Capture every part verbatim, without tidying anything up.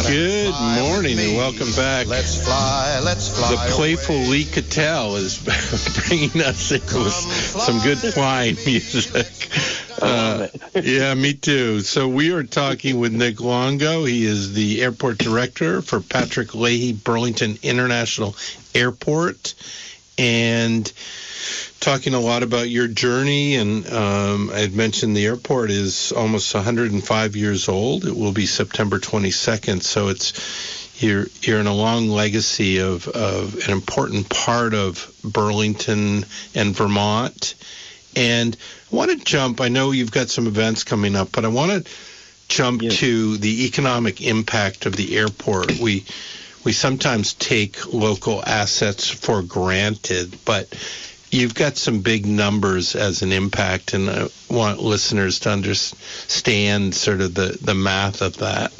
Good morning and welcome back. Let's fly, let's fly. The playful away. Lee Cattell is bringing us in with some good flying music. Uh, yeah, me too. So we are talking with Nick Longo. He is the airport director for Patrick Leahy Burlington International Airport, and talking a lot about your journey. And um, I had mentioned the airport is almost one hundred five years old. It will be September twenty-second. So it's you're you're in a long legacy of, of an important part of Burlington and Vermont. And I want to jump. I know you've got some events coming up, but I want to jump yes. to the economic impact of the airport. We we sometimes take local assets for granted, but you've got some big numbers as an impact, and I want listeners to understand sort of the, the math of that.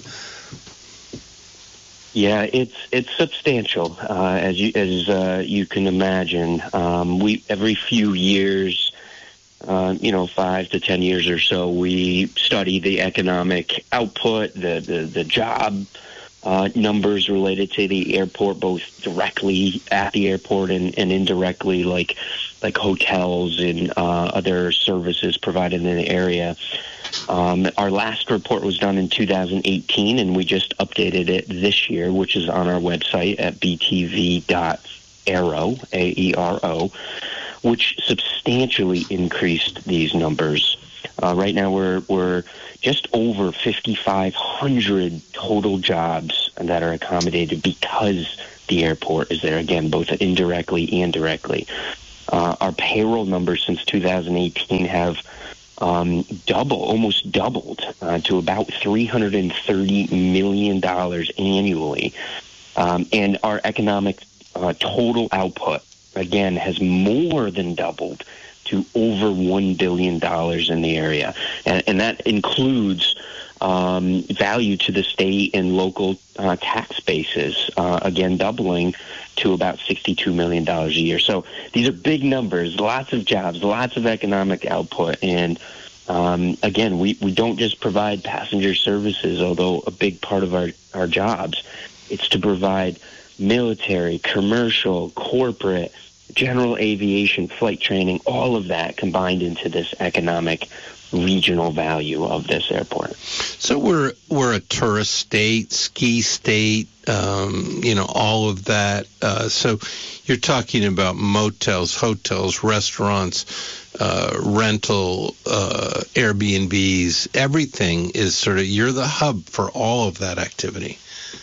Yeah, it's it's substantial, uh, as you as uh, you can imagine. Um, we every few years, uh, you know, five to ten years or so, we study the economic output, the the, the job Uh, numbers related to the airport, both directly at the airport and, and indirectly, like like hotels and uh, other services provided in the area. Um, our last report was done in two thousand eighteen, and we just updated it this year, which is on our website at b t v dot aero, A E R O, which substantially increased these numbers. Uh, right now, we're we're just over fifty-five hundred total jobs that are accommodated because the airport is there, again, both indirectly and directly. Uh, our payroll numbers since two thousand eighteen have um, double, almost doubled uh, to about three hundred thirty million dollars annually. Um, and our economic uh, total output, again, has more than doubled to over one billion dollars in the area. And, and that includes um, value to the state and local uh, tax bases, uh, again, doubling to about sixty-two million dollars a year. So these are big numbers, lots of jobs, lots of economic output. And um, again, we, we don't just provide passenger services, although a big part of our, our jobs. It's to provide military, commercial, corporate, general aviation, flight training, all of that combined into this economic regional value of this airport. So we're we're a tourist state, ski state, um, you know, all of that. Uh, so you're talking about motels, hotels, restaurants, uh, rental, uh, Airbnbs. Everything is sort of, you're the hub for all of that activity.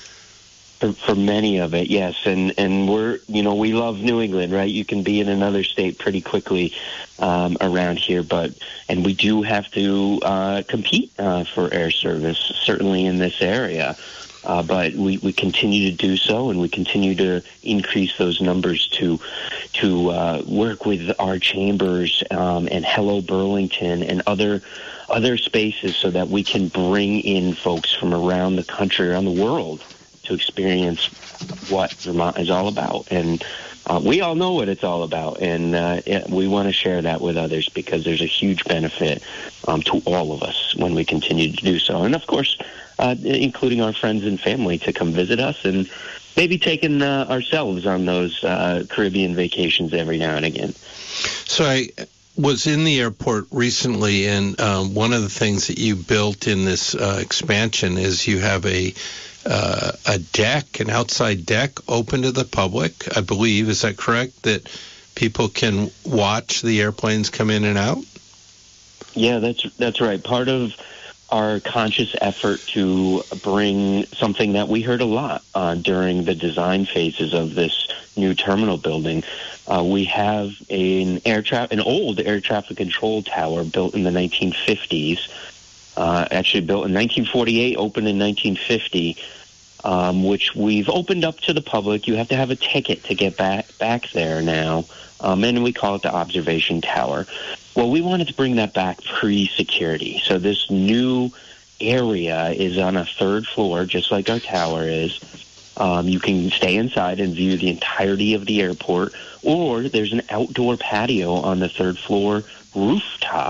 For, for many of it, yes, and and we're you know we love New England, right? You can be in another state pretty quickly um, around here, but and we do have to uh, compete uh, for air service, certainly in this area. Uh, but we, we continue to do so, and we continue to increase those numbers to to uh, work with our chambers um, and Hello Burlington and other other spaces, so that we can bring in folks from around the country, around the world, to experience what Vermont is all about. And uh, we all know what it's all about, and uh, it, we want to share that with others, because there's a huge benefit um, to all of us when we continue to do so. And, of course, uh, including our friends and family to come visit us, and maybe taking uh, ourselves on those uh, Caribbean vacations every now and again. So I was in the airport recently, and um, one of the things that you built in this uh, expansion is you have a Uh, a deck, an outside deck open to the public, I believe. Is that correct? That people can watch the airplanes come in and out? Yeah, that's that's right. Part of our conscious effort to bring something that we heard a lot uh, during the design phases of this new terminal building. Uh, we have an air tra- an old air traffic control tower built in the nineteen fifties, uh, actually built in nineteen forty-eight, opened in nineteen fifty, um, which we've opened up to the public. You have to have a ticket to get back back there now, um, and we call it the observation tower. Well, we wanted to bring that back pre-security. So this new area is on a third floor, just like our tower is. Um, you can stay inside and view the entirety of the airport, or there's an outdoor patio on the third floor rooftop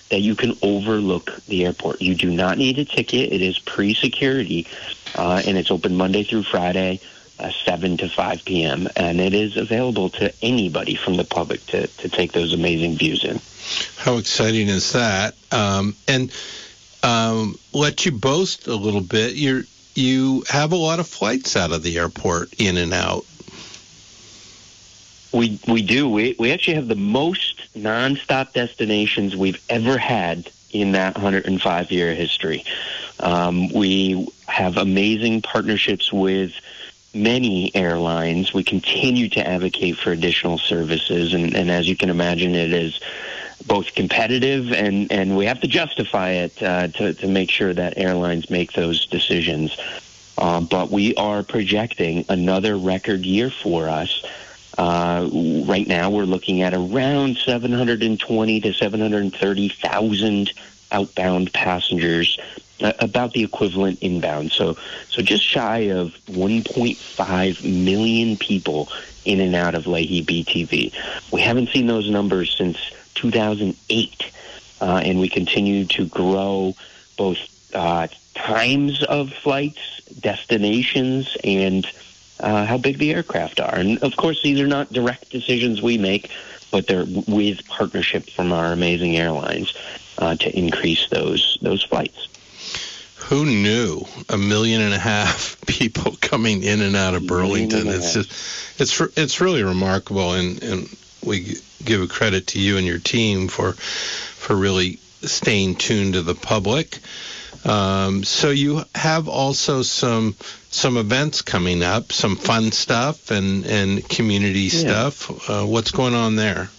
that you can overlook the airport. You do not need a ticket. It is pre-security, uh, and it's open Monday through Friday, uh, seven to five p.m., and it is available to anybody from the public to, to take those amazing views in. How exciting is that? Um, and um, let you boast a little bit. You're, you have a lot of flights out of the airport, in and out. We we do. We we actually have the most nonstop destinations we've ever had in that one hundred five year history. Um, we have amazing partnerships with many airlines. We continue to advocate for additional services, and, and as you can imagine, it is both competitive and, and we have to justify it uh, to, to make sure that airlines make those decisions. Uh, but we are projecting another record year for us. Uh, right now, we're looking at around seven hundred twenty to seven hundred thirty thousand outbound passengers, uh, about the equivalent inbound. So, so just shy of one point five million people in and out of Leahy B T V. We haven't seen those numbers since two thousand eight, uh, and we continue to grow both uh, times of flights, destinations, and Uh, how big the aircraft are. And, of course, these are not direct decisions we make, but they're with partnership from our amazing airlines uh, to increase those those flights. Who knew a million and a half people coming in and out of Burlington? It's just, it's it's really remarkable, and, and we give a credit to you and your team for for really staying tuned to the public. Um, so you have also some some events coming up, some fun stuff and, and community yeah. stuff. Uh, what's going on there?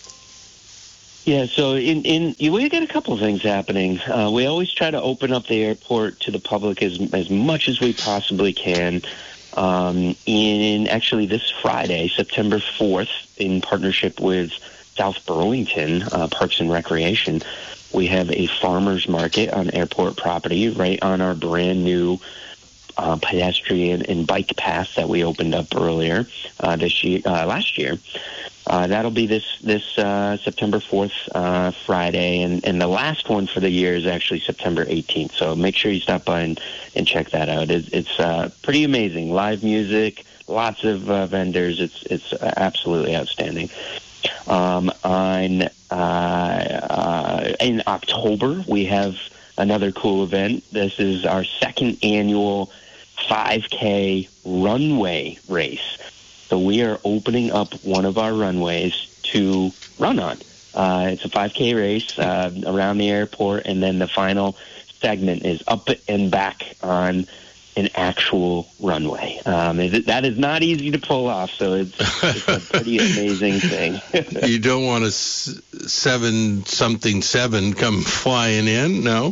Yeah, so in, in we got a couple of things happening. Uh, we always try to open up the airport to the public as as much as we possibly can. Um, in actually this Friday, September fourth, in partnership with South Burlington uh, Parks and Recreation, we have a farmers market on airport property right on our brand new uh, pedestrian and bike path that we opened up earlier uh, this year, uh, last year. Uh, that'll be this this uh, September fourth uh, Friday, and, and the last one for the year is actually September eighteenth. So make sure you stop by and, and check that out. It, it's uh, pretty amazing. Live music, lots of uh, vendors. It's it's absolutely outstanding. Um, on uh, uh, in October, we have another cool event. This is our second annual five K runway race. So we are opening up one of our runways to run on. Uh, it's a five K race uh, around the airport, and then the final segment is up and back on an actual runway. Um, that is not easy to pull off, so it's, it's a pretty amazing thing. You don't want a seven something seven come flying in, no?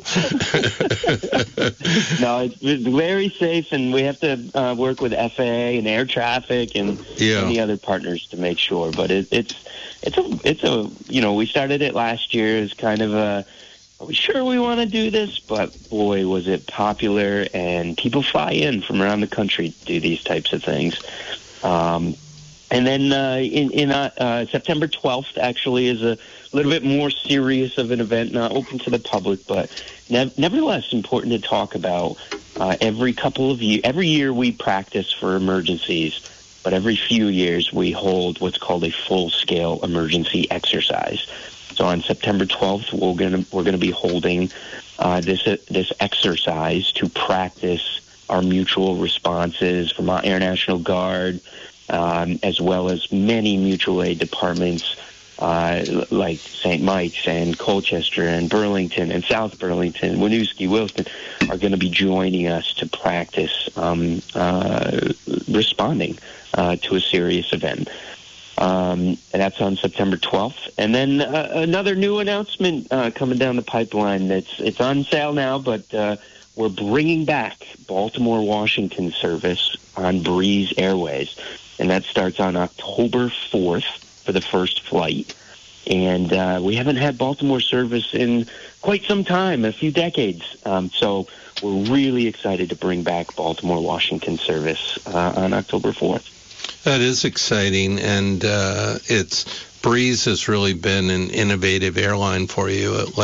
No, it's, it's very safe, and we have to uh, work with F A A and air traffic and yeah. any other partners to make sure. But it, it's it's a it's a you know we started it last year as kind of a. Are we sure we want to do this? But boy, was it popular, and people fly in from around the country to do these types of things. Um, and then uh, in, in uh, uh, September twelfth actually is a little bit more serious of an event, not open to the public, but ne- nevertheless important to talk about. Uh, every couple of years, every year we practice for emergencies, but every few years we hold what's called a full-scale emergency exercise. So on September twelfth, we're going we're going to be holding uh, this uh, this exercise to practice our mutual responses from our Air National Guard, um, as well as many mutual aid departments uh, like Saint Mike's and Colchester and Burlington and South Burlington, Winooski, Williston, are going to be joining us to practice um, uh, responding uh, to a serious event. Um, and that's on September twelfth. And then uh, another new announcement uh, coming down the pipeline. It's it's on sale now, but uh, we're bringing back Baltimore, Washington service on Breeze Airways. And that starts on October fourth for the first flight. And uh, we haven't had Baltimore service in quite some time, a few decades. Um, so we're really excited to bring back Baltimore, Washington service uh, on October fourth. That is exciting, and uh, it's Breeze has really been an innovative airline for you. Like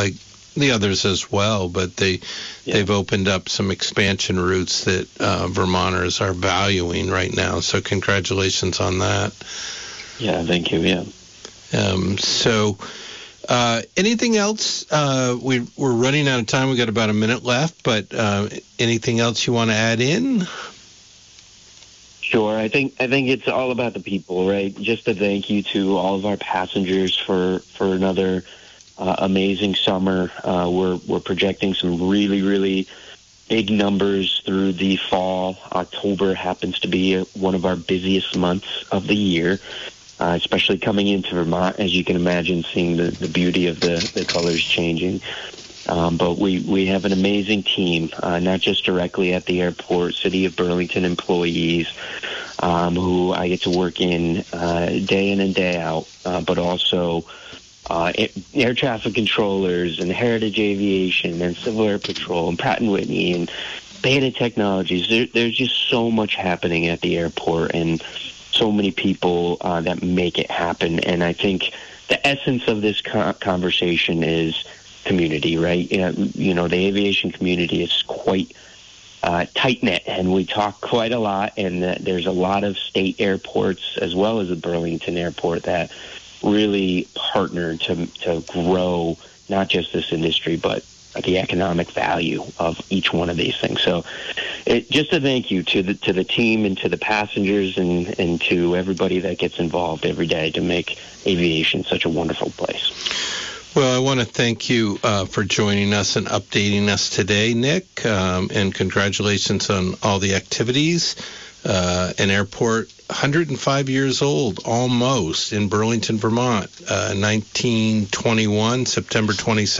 the others as well, but they, yeah. they've opened up some expansion routes that uh, Vermonters are valuing right now. So congratulations on that. Yeah, thank you, yeah. Um, so uh, anything else? Uh, we, we're running out of time. We've got about a minute left, but uh, anything else you want to add in? Sure. I think I think it's all about the people, right? Just a thank you to all of our passengers for, for another uh, amazing summer. Uh, we're we're projecting some really, really big numbers through the fall. October happens to be one of our busiest months of the year, uh, especially coming into Vermont, as you can imagine, seeing the, the beauty of the, the colors changing. Um, but we, we have an amazing team, uh, not just directly at the airport, City of Burlington employees, um, who I get to work in uh, day in and day out, uh, but also uh, air traffic controllers and Heritage Aviation and Civil Air Patrol and Pratt and Whitney and Beta Technologies. There, there's just so much happening at the airport and so many people uh, that make it happen. And I think the essence of this co- conversation is community, right? You know, you know, the aviation community is quite uh, tight-knit, and we talk quite a lot, and uh, there's a lot of state airports as well as the Burlington Airport that really partner to to grow not just this industry, but the economic value of each one of these things. So it, just a thank you to the to the team and to the passengers and, and to everybody that gets involved every day to make aviation such a wonderful place. Well, I want to thank you uh, for joining us and updating us today, Nick, um, and congratulations on all the activities. Uh, an airport one hundred five years old, almost, in Burlington, Vermont, uh, nineteen twenty-one, September twenty-second.